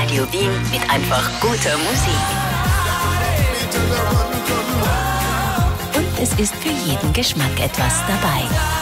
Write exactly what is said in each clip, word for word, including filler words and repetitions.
Radio Wien mit einfach guter Musik. Und es ist für jeden Geschmack etwas dabei.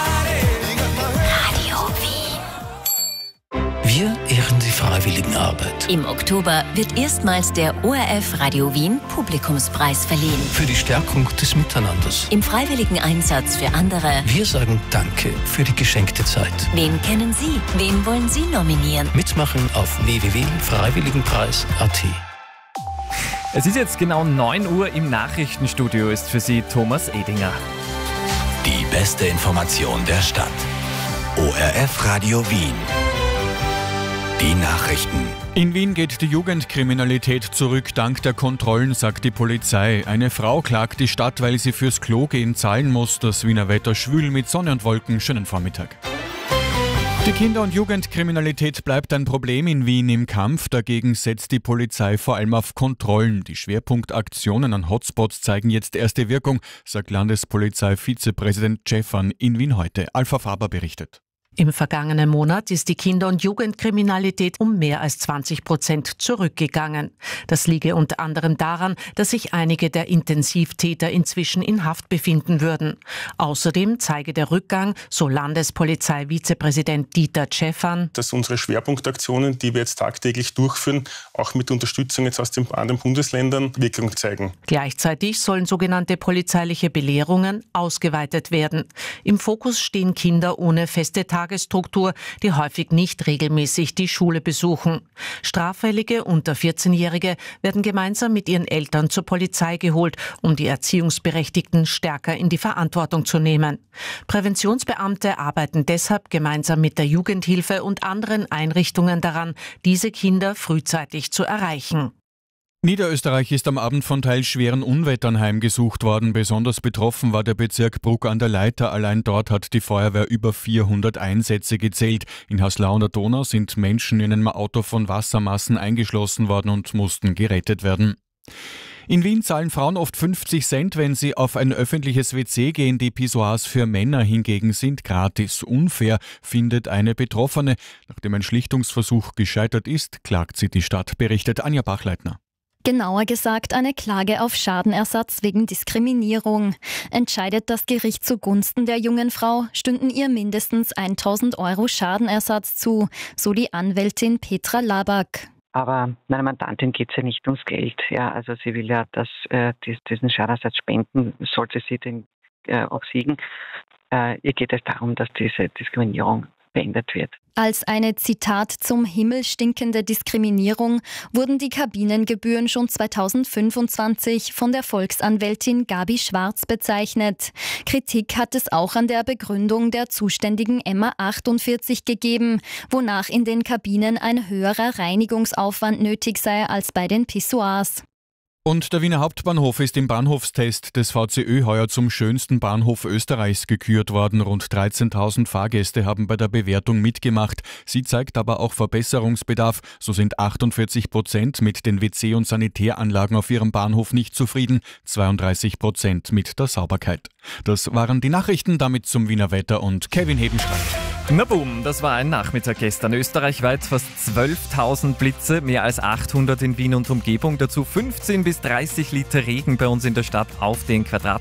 Radio Wien. Wir ehren die Freiwilligenarbeit. Im Oktober wird erstmals der O R F Radio Wien Publikumspreis verliehen. Für die Stärkung des Miteinanders. Im freiwilligen Einsatz für andere. Wir sagen Danke für die geschenkte Zeit. Wen kennen Sie? Wen wollen Sie nominieren? Mitmachen auf w w w punkt freiwilligenpreis punkt a t. Es ist jetzt genau neun Uhr, im Nachrichtenstudio ist für Sie Thomas Edinger. Die beste Information der Stadt. O R F Radio Wien. Die Nachrichten. In Wien geht die Jugendkriminalität zurück dank der Kontrollen, sagt die Polizei. Eine Frau klagt die Stadt, weil sie fürs Klo gehen zahlen muss. Das Wiener Wetter schwül mit Sonne und Wolken. Schönen Vormittag. Die Kinder- und Jugendkriminalität bleibt ein Problem in Wien. Im Kampf dagegen setzt die Polizei vor allem auf Kontrollen. Die Schwerpunktaktionen an Hotspots zeigen jetzt erste Wirkung, sagt Landespolizei-Vizepräsident Stephan in Wien heute. Alpha Faber berichtet. Im vergangenen Monat ist die Kinder- und Jugendkriminalität um mehr als zwanzig Prozent zurückgegangen. Das liege unter anderem daran, dass sich einige der Intensivtäter inzwischen in Haft befinden würden. Außerdem zeige der Rückgang, so Landespolizei-Vizepräsident Dieter Stephan, dass unsere Schwerpunktaktionen, die wir jetzt tagtäglich durchführen, auch mit Unterstützung jetzt aus den anderen Bundesländern Wirkung zeigen. Gleichzeitig sollen sogenannte polizeiliche Belehrungen ausgeweitet werden. Im Fokus stehen Kinder ohne feste Tagesstruktur, die häufig nicht regelmäßig die Schule besuchen. Straffällige unter vierzehnjährige werden gemeinsam mit ihren Eltern zur Polizei geholt, um die Erziehungsberechtigten stärker in die Verantwortung zu nehmen. Präventionsbeamte arbeiten deshalb gemeinsam mit der Jugendhilfe und anderen Einrichtungen daran, diese Kinder frühzeitig zu erreichen. Niederösterreich ist am Abend von teils schweren Unwettern heimgesucht worden. Besonders betroffen war der Bezirk Bruck an der Leitha. Allein dort hat die Feuerwehr über vierhundert Einsätze gezählt. In Haslau an der Donau sind Menschen in einem Auto von Wassermassen eingeschlossen worden und mussten gerettet werden. In Wien zahlen Frauen oft fünfzig Cent, wenn sie auf ein öffentliches W C gehen. Die Pissoirs für Männer hingegen sind gratis. Unfair, findet eine Betroffene. Nachdem ein Schlichtungsversuch gescheitert ist, klagt sie die Stadt, berichtet Anja Bachleitner. Genauer gesagt eine Klage auf Schadenersatz wegen Diskriminierung. Entscheidet das Gericht zugunsten der jungen Frau, stünden ihr mindestens tausend Euro Schadenersatz zu, so die Anwältin Petra Labak. Aber meiner Mandantin geht es ja nicht ums Geld. Ja, also sie will ja, dass äh, diesen Schadenersatz spenden, sollte sie den äh, obsiegen. Äh, ihr geht es darum, dass diese Diskriminierung beendet wird. Als eine, Zitat, zum Himmel stinkende Diskriminierung wurden die Kabinengebühren schon zweitausendfünfundzwanzig von der Volksanwältin Gabi Schwarz bezeichnet. Kritik hat es auch an der Begründung der zuständigen M A achtundvierzig gegeben, wonach in den Kabinen ein höherer Reinigungsaufwand nötig sei als bei den Pissoirs. Und der Wiener Hauptbahnhof ist im Bahnhofstest des V C Ö heuer zum schönsten Bahnhof Österreichs gekürt worden. Rund dreizehntausend Fahrgäste haben bei der Bewertung mitgemacht. Sie zeigt aber auch Verbesserungsbedarf. So sind achtundvierzig Prozent mit den W C- und Sanitäranlagen auf ihrem Bahnhof nicht zufrieden, zweiunddreißig Prozent mit der Sauberkeit. Das waren die Nachrichten, damit zum Wiener Wetter und Kevin Hebenstreit. Na boom, das war ein Nachmittag gestern. Österreichweit fast zwölftausend Blitze, mehr als achthundert in Wien und Umgebung. Dazu fünfzehn bis dreißig Liter Regen bei uns in der Stadt auf den Quadratmeter.